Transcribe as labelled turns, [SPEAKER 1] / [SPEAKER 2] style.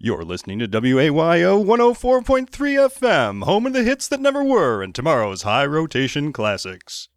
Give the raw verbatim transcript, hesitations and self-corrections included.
[SPEAKER 1] You're listening to W A Y O one oh four point three F M, home of the hits that never were and tomorrow's high rotation classics.